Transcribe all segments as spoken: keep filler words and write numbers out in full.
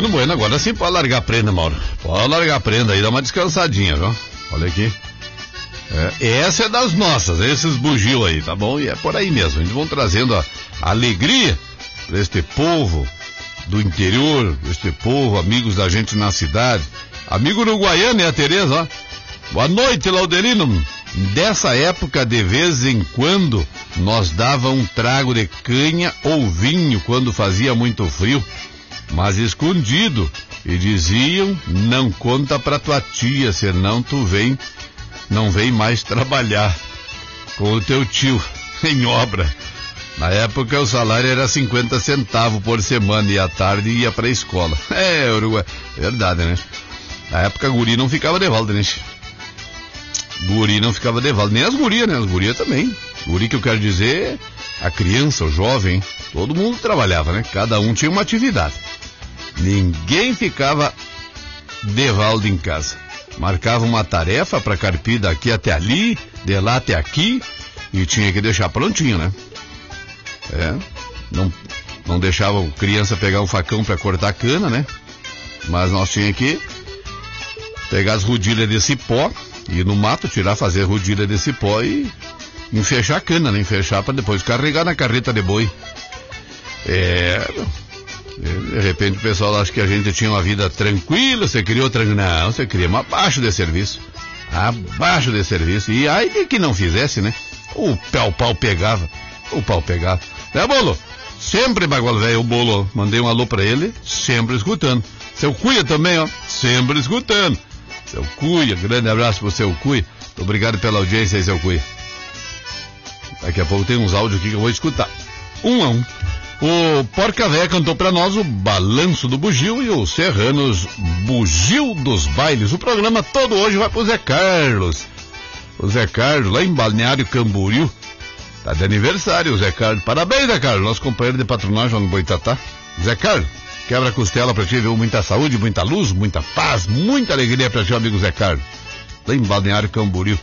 Bueno, bueno, agora sim pode largar a prenda, Mauro. Pode largar a prenda aí, dá uma descansadinha, viu? Olha aqui. É, essa é das nossas, esses bugio aí, tá bom? E é por aí mesmo. A gente vai trazendo a, a alegria para este povo do interior, este povo, amigos da gente na cidade. Amigo uruguaiano, é a Tereza, ó. Boa noite, Laudelino. Dessa época, de vez em quando, nós dava um trago de canha ou vinho quando fazia muito frio, mas escondido, e diziam, não conta pra tua tia, senão tu vem, não vem mais trabalhar com o teu tio em obra. Na época o salário era cinquenta centavos por semana e à tarde ia pra escola. É, Uruguai, verdade, né? Na época guri não ficava de volta, né? Guri não ficava de volta, nem as gurias, né? As gurias também. Guri que eu quero dizer, a criança, o jovem, todo mundo trabalhava, né? Cada um tinha uma atividade. Ninguém ficava de valdo em casa. Marcava uma tarefa para carpir daqui até ali, de lá até aqui, e tinha que deixar prontinho, né? É, não, não deixava a criança pegar um facão para cortar a cana, né? Mas nós tínhamos que pegar as rodilhas de cipó, ir no mato, tirar, fazer rodilha de cipó e enfechar a cana, né? Enfechar para depois carregar na carreta de boi. É... De repente o pessoal acha que a gente tinha uma vida tranquila, você queria outra... Não, você queria uma abaixo de serviço. Abaixo de serviço. E aí de que não fizesse, né? O pau, o pau pegava. O pau pegava. É, Bolo? Sempre bagual velho, o Bolo. Mandei um alô pra ele, sempre escutando. Seu Cuia também, ó. Sempre escutando. Seu Cuia, grande abraço pro seu Cuia. Muito obrigado pela audiência aí, seu Cuia. Daqui a pouco tem uns áudios aqui que eu vou escutar. Um a um. O Porca Véia cantou pra nós o Balanço do Bugio e o Serranos Bugio dos Bailes. O programa todo hoje vai pro Zé Carlos. O Zé Carlos, lá em Balneário Camboriú. Tá de aniversário o Zé Carlos. Parabéns, Zé Carlos, nosso companheiro de patronagem lá no Boitatá. Zé Carlos, quebra a costela pra ti, viu? Muita saúde, muita luz, muita paz, muita alegria pra ti, amigo Zé Carlos. Lá em Balneário Camboriú.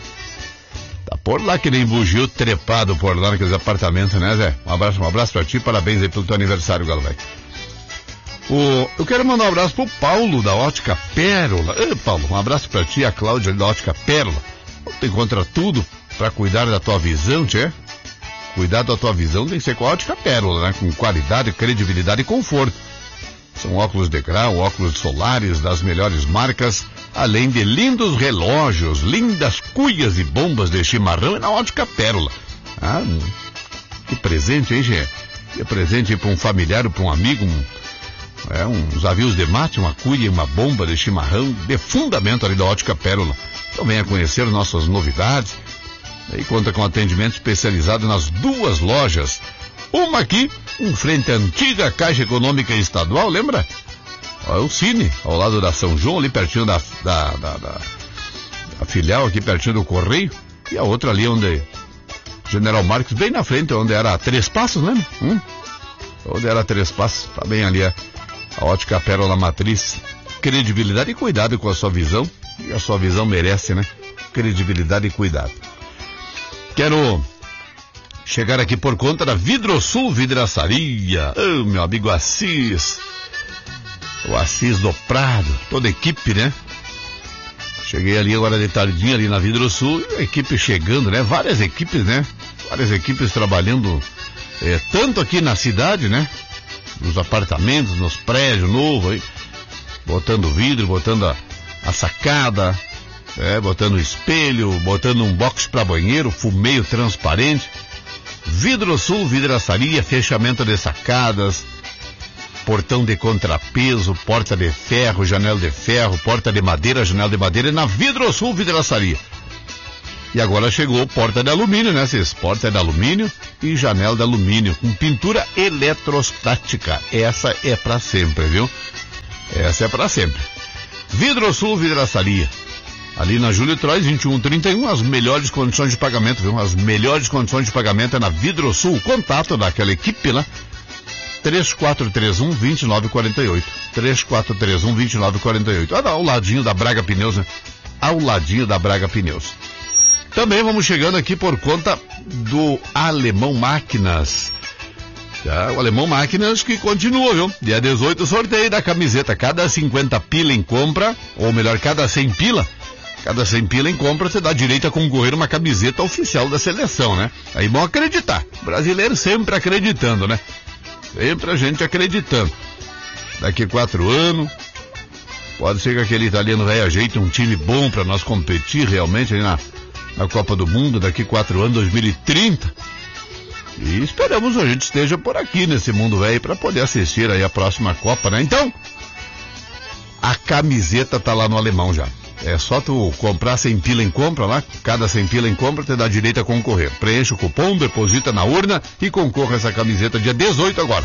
Tá por lá que nem bugio trepado por lá naqueles apartamentos, né, Zé? Um abraço, um abraço pra ti, parabéns aí pelo teu aniversário, Galo Velho. O, eu quero mandar um abraço pro Paulo da Ótica Pérola. Ei, Paulo, um abraço pra ti, a Cláudia da Ótica Pérola. Tu encontra tudo pra cuidar da tua visão, tchê. Cuidar da tua visão tem que ser com a Ótica Pérola, né? Com qualidade, credibilidade e conforto. São óculos de grau, óculos solares das melhores marcas, além de lindos relógios, lindas cuias e bombas de chimarrão e na Ótica Pérola. Ah, que presente, hein, Gê? Que presente para um familiar ou para um amigo, um, é, uns avios de mate, uma cuia e uma bomba de chimarrão de fundamento ali da Ótica Pérola. Então venha conhecer nossas novidades. E conta com atendimento especializado nas duas lojas. Uma aqui, em frente à antiga Caixa Econômica Estadual, lembra? É o Cine, ao lado da São João, ali pertinho da, da, da, da, da filial, aqui pertinho do Correio. E a outra ali onde General Marques, bem na frente, onde era Três Passos, lembra? Hum? Onde era Três Passos, tá bem ali a, a Ótica Pérola Matriz. Credibilidade e cuidado com a sua visão. E a sua visão merece, né? Credibilidade e cuidado. Quero chegar aqui por conta da Vidrosul Vidraçaria. Oh, meu amigo Assis. O Assis do Prado. Toda a equipe, né? Cheguei ali agora de tardinha ali na Vidrosul. A equipe chegando, né? Várias equipes, né? Várias equipes trabalhando é, tanto aqui na cidade, né? Nos apartamentos, nos prédios novos aí. Botando vidro, botando a, a sacada. É, botando espelho, botando um box para banheiro, fumeio transparente. Vidrosul Vidraçaria, fechamento de sacadas, portão de contrapeso, porta de ferro, janela de ferro, porta de madeira, janela de madeira, e na Vidrosul Vidraçaria. E agora chegou porta de alumínio, né, Cis? Porta de alumínio e janela de alumínio, com pintura eletrostática. Essa é para sempre, viu? Essa é para sempre. Vidrosul Vidraçaria. Ali na Júlio Trois, vinte e um trinta e um, as melhores condições de pagamento, viu? As melhores condições de pagamento é na Vidrosul. Contato daquela equipe lá, três quatro três um, dois nove quatro oito. três quatro três um, dois nove quatro oito. Ah, ao ladinho da Braga Pneus, né? Ao ladinho da Braga Pneus. Também vamos chegando aqui por conta do Alemão Máquinas. Já, o Alemão Máquinas que continua, viu? Dia dezoito, sorteio da camiseta. Cada cinquenta pila em compra, ou melhor, cada cem pila, cada cem pila em compra, você dá direito a concorrer uma camiseta oficial da seleção, né? Aí bom acreditar. Brasileiro sempre acreditando, né? Sempre a gente acreditando. Daqui quatro anos, pode ser que aquele italiano vai ajeite um time bom para nós competir realmente aí na, na Copa do Mundo daqui quatro anos, dois mil e trinta. E esperamos a gente esteja por aqui nesse mundo velho para poder assistir aí a próxima Copa, né? Então, a camiseta tá lá no Alemão já. É só tu comprar cem pila em compra lá, cada cem pila em compra te dá direito a concorrer. Preenche o cupom, deposita na urna e concorra essa camiseta dia dezoito agora.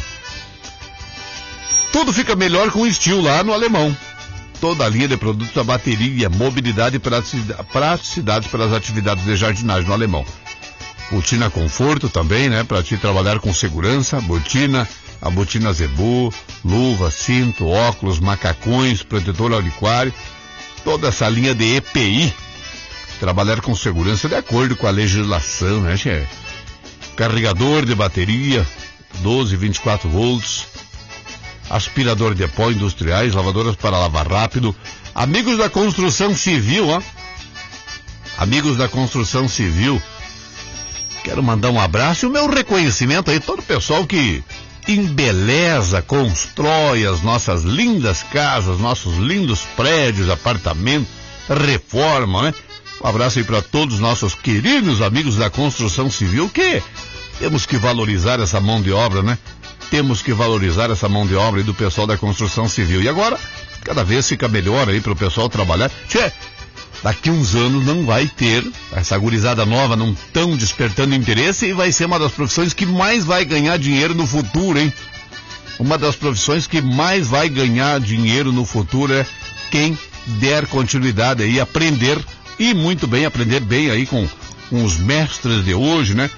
Tudo fica melhor com estilo lá no Alemão. Toda a linha de produtos da bateria, mobilidade e praticidade para as atividades de jardinagem no Alemão. Botina conforto também, né? Para te trabalhar com segurança, botina, a botina Zebu, luva, cinto, óculos, macacões, protetor auricular, toda essa linha de E P I. Trabalhar com segurança de acordo com a legislação, né, chefe? Carregador de bateria, doze, vinte e quatro volts, aspirador de pó industriais, lavadoras para lavar rápido. Amigos da construção civil, ó. Amigos da construção civil, quero mandar um abraço e o meu reconhecimento aí, todo o pessoal que embeleza, constrói as nossas lindas casas, nossos lindos prédios, apartamentos, reforma, né? Um abraço aí para todos os nossos queridos amigos da construção civil, que temos que valorizar essa mão de obra, né? Temos que valorizar essa mão de obra aí do pessoal da construção civil. E agora, cada vez fica melhor aí para o pessoal trabalhar. Tchê, daqui uns anos não vai ter, essa gurizada nova não tão despertando interesse e vai ser uma das profissões que mais vai ganhar dinheiro no futuro, hein? Uma das profissões que mais vai ganhar dinheiro no futuro é quem der continuidade aí, aprender, e muito bem, aprender bem aí com, com os mestres de hoje, né?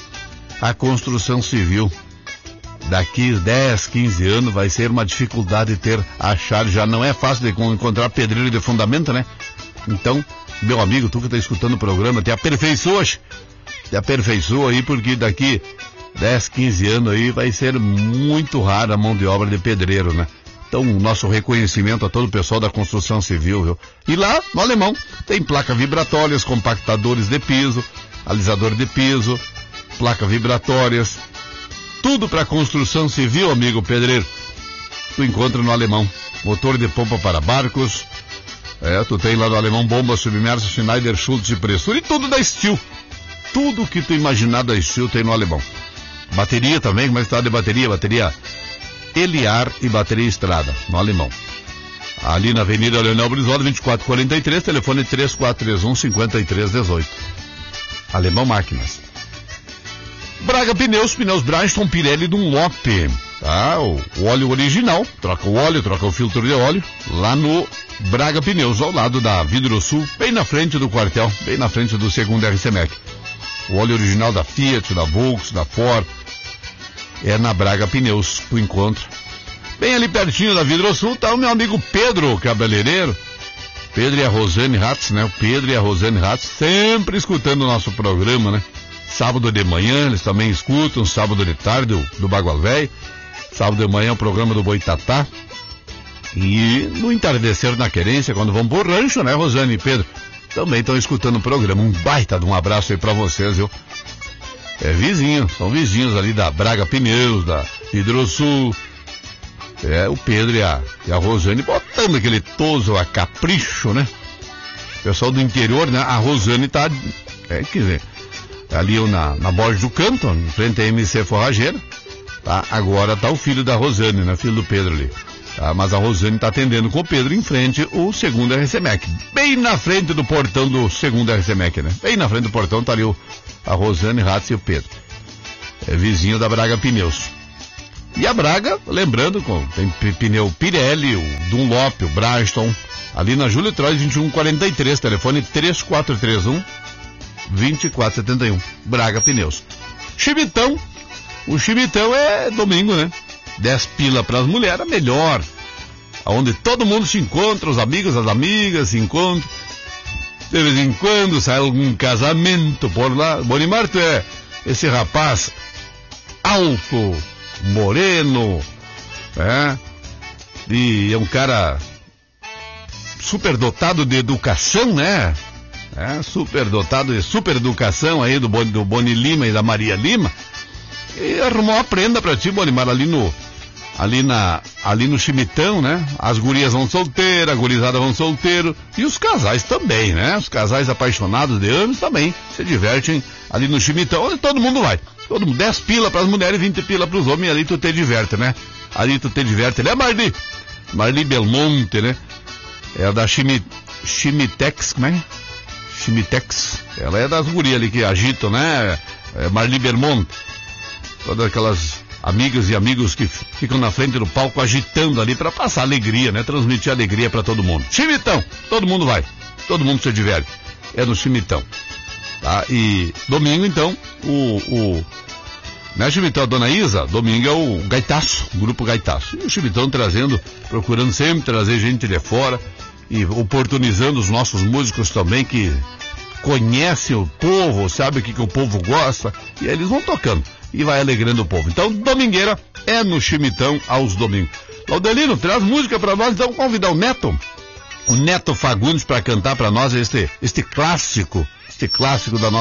A construção civil. Daqui dez, quinze anos vai ser uma dificuldade ter, achar, já não é fácil de encontrar pedreiro de fundamento, né? Então, meu amigo, tu que está escutando o programa, te aperfeiçoa, te aperfeiçoa aí, porque daqui dez, quinze anos aí vai ser muito rara a mão de obra de pedreiro, né? Então, nosso reconhecimento a todo o pessoal da construção civil, viu? E lá, no Alemão, tem placa vibratórias, compactadores de piso, alisador de piso, placa vibratórias, tudo para construção civil, amigo pedreiro. Tu encontra no Alemão. Motor de pompa para barcos. É, tu tem lá no Alemão bomba submersa, Schneider, Schultz e Pressur e tudo da Steel. Tudo que tu imaginar da Steel tem no Alemão. Bateria também, como é que está de bateria? Bateria Eliar e bateria Estrada, no Alemão. Ali na Avenida Leonel Brizola, vinte e quatro quarenta e três, telefone três quatro três um, cinco três um oito. Alemão Máquinas. Braga Pneus, pneus Bridgestone, Pirelli e Dunlop, tá? O, o óleo original, troca o óleo, troca o filtro de óleo, lá no Braga Pneus, ao lado da Vidrosul, bem na frente do quartel, bem na frente do segundo R C M E C. O óleo original da Fiat, da Volks, da Ford, é na Braga Pneus, tu encontra. Bem ali pertinho da Vidrosul tá o meu amigo Pedro, cabeleireiro. Pedro e a Rosane Ratz, né? O Pedro e a Rosane Ratz sempre escutando o nosso programa, né? Sábado de manhã eles também escutam, sábado de tarde do, do Bagual Velho, sábado de manhã o programa do Boitatá, e no entardecer na querência, quando vão pro rancho, né, Rosane e Pedro, também estão escutando o programa. Um baita de um abraço aí pra vocês, viu? É vizinho, são vizinhos ali da Braga Pneus, da Hidrosul. É, o Pedro e a, e a Rosane botando aquele toso a capricho, né? Pessoal do interior, né? A Rosane tá, é, quer dizer, ali na, na borda do canto, em frente à M C Forrageira, tá? Agora tá o filho da Rosane, né? Filho do Pedro ali. Tá? Mas a Rosane tá atendendo com o Pedro em frente o segundo R C M E C. Bem na frente do portão do segundo R C M E C, né? Bem na frente do portão tá ali o, a Rosane Ratz e o Pedro. É vizinho da Braga Pneus. E a Braga, lembrando, tem pneu Pirelli, o Dunlop, o Bridgestone, ali na Júlio Trois, vinte e um quarenta e três, telefone três quatro três um, vinte e quatro setenta e um, Braga Pneus. Chimitão, o Chimitão é domingo, né? dez pila para as mulheres, melhor. Onde todo mundo se encontra, os amigos, as amigas se encontram. De vez em quando sai algum casamento por lá. Bonimar, tu é esse rapaz alto, moreno, é, e é um cara super dotado de educação, né? É, super dotado de super educação aí do Boni, do Boni Lima e da Maria Lima. E arrumou uma prenda pra ti, Bonimar, ali no, ali na, ali no Chimitão, né? As gurias vão solteiras, a gurizada vão solteiro, e os casais também, né? Os casais apaixonados de anos também se divertem ali no Chimitão, onde todo mundo vai. Todo mundo, dez pila pras mulheres, vinte pila pros homens, ali tu te diverte, né? Ali tu te diverte, né, Marli? Marli Belmonte, né? É da Chimi, Chimitex, como é? Chimitex. Ela é das gurias ali que agitam, né? É Marli Belmonte. Todas aquelas amigas e amigos que ficam na frente do palco agitando ali para passar alegria, né? Transmitir alegria para todo mundo. Chimitão, todo mundo vai, todo mundo se diverte. É no Chimitão, tá? E domingo então, o, o né, Chimitão, a Dona Isa, domingo é o Gaitaço, o grupo Gaitaço. E o Chimitão trazendo, procurando sempre trazer gente de fora e oportunizando os nossos músicos também que conhecem o povo, sabe o que, que o povo gosta, e aí eles vão tocando e vai alegrando o povo. Então, domingueira é no Chimitão aos domingos. Laudelino, traz música pra nós, então convidar o Neto, o Neto Fagundes, para cantar pra nós este, este clássico, este clássico da nossa